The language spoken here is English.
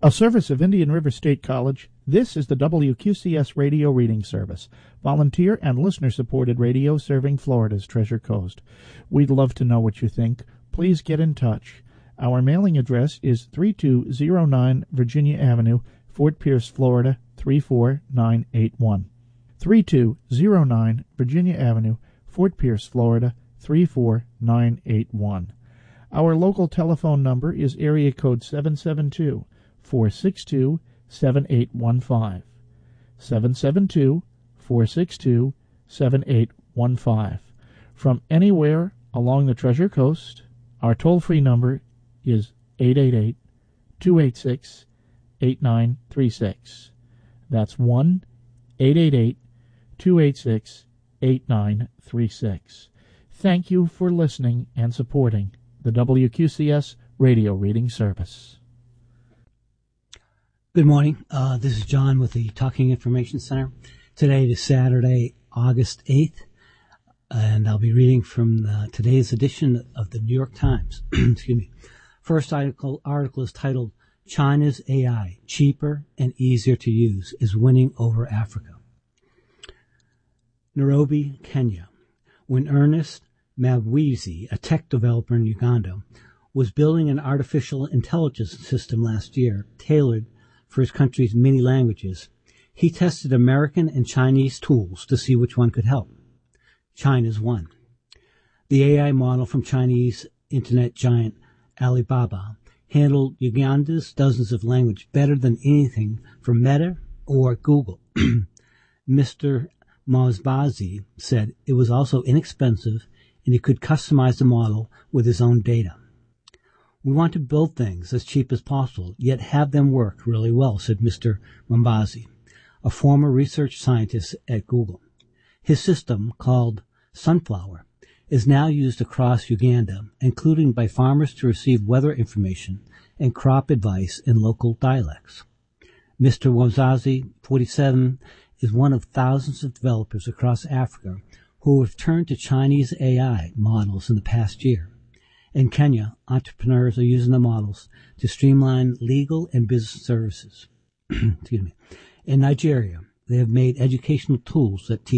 A service of Indian River State College, this is the WQCS Radio Reading Service, volunteer and listener-supported radio serving Florida's Treasure Coast. We'd love to know what you think. Please get in touch. Our mailing address is 3209 Virginia Avenue, Fort Pierce, Florida, 34981. 3209 Virginia Avenue, Fort Pierce, Florida, 34981. Our local telephone number is area code 772-462-7815. 772-462-7815. From anywhere along the Treasure Coast, our toll-free number is 888-286-8936. That's 1-888-286-8936. Thank you for listening and supporting the WQCS Radio Reading Service. Good morning. This is John with the Talking Information Center. Today is Saturday, August 8th, and I'll be reading from today's edition of the New York Times. Excuse me. First article is titled, China's AI, cheaper and easier to use, is winning over Africa. Nairobi, Kenya. When Ernest Mabwizi, a tech developer in Uganda, was building an artificial intelligence system last year tailored for his country's many languages, he tested American and Chinese tools to see which one could help. China's won. The AI model from Chinese internet giant Alibaba handled Uganda's dozens of languages better than anything from Meta or Google. Mr. Mabwizi said it was also inexpensive and he could customize the model with his own data. We want to build things as cheap as possible, yet have them work really well, said Mr. Mabwizi, a former research scientist at Google. His system, called Sunflower, is now used across Uganda, including by farmers to receive weather information and crop advice in local dialects. Mr. Mabwizi, 47, is one of thousands of developers across Africa who have turned to Chinese AI models in the past year. In Kenya, entrepreneurs are using the models to streamline legal and business services. Excuse me. In Nigeria, they have made educational tools that teach